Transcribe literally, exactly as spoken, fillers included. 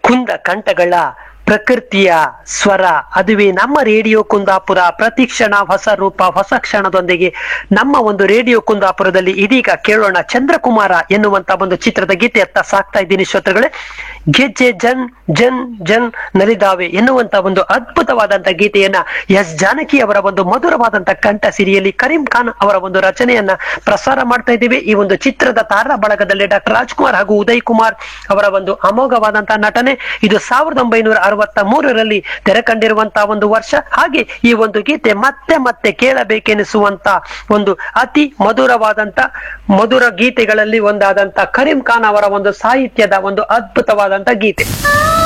ಕುಂದ ಕಂಠಗಳ ಪ್ರಕೃತಿಯ ಸ್ವರ, ಅದುವೇ ನಮ್ಮ ರೇಡಿಯೋ ಕುಂದಾಪುರ. ಪ್ರತಿಕ್ಷಣ ಹೊಸ ರೂಪ, ಹೊಸ ಕ್ಷಣದೊಂದಿಗೆ ನಮ್ಮ ಒಂದು ರೇಡಿಯೋ ಕುಂದಾಪುರದಲ್ಲಿ ಇದೀಗ ಕೇಳೋಣ ಚಂದ್ರಕುಮಾರ ಎನ್ನುವಂತ ಒಂದು ಚಿತ್ರದ ಗೀತೆಯತ್ತ ಸಾಕ್ತಾ ಇದ್ದೀನಿ ಶ್ರೋತೃಗಳೇ. ಗೆಜ್ಜೆ ಜನ್ ಜನ್ ಜನ್ ನಲಿದಾವೆ ಎನ್ನುವಂತ ಒಂದು ಅದ್ಭುತವಾದಂತ ಗೀತೆಯನ್ನ ಎಸ್ ಜಾನಕಿ ಅವರ ಒಂದು ಮಧುರವಾದಂತ ಕಂಠ ಸಿರಿಯಲ್ಲಿ ಕರೀಂ ಖಾನ್ ಅವರ ಒಂದು ರಚನೆಯನ್ನ ಪ್ರಸಾರ ಮಾಡ್ತಾ ಇದ್ದೀವಿ. ಈ ಒಂದು ಚಿತ್ರದ ತಾರಾ ಬಳಗದಲ್ಲಿ ಡಾಕ್ಟರ್ ರಾಜ್ಕುಮಾರ್ ಹಾಗೂ ಉದಯ್ ಕುಮಾರ್ ಅವರ ಒಂದು ಅಮೋಘವಾದಂತಹ ನಟನೆ. ಇದು ಸಾವಿರದ ಒಂಬೈನೂರ ಅರವತ್ತ ಮೂರರಲ್ಲಿ ತೆರೆ ಕಂಡಿರುವಂತಹ ಒಂದು ವರ್ಷ. ಹಾಗೆ ಈ ಒಂದು ಗೀತೆ ಮತ್ತೆ ಮತ್ತೆ ಕೇಳಬೇಕೆನಿಸುವಂತ ಒಂದು ಅತಿ ಮಧುರವಾದಂತ ಮಧುರ ಗೀತೆಗಳಲ್ಲಿ ಒಂದಾದಂತ ಕರೀಂ ಖಾನ್ ಅವರ ಒಂದು ಸಾಹಿತ್ಯದ ಒಂದು ಅದ್ಭುತವಾದಂತ ಗೀತೆ.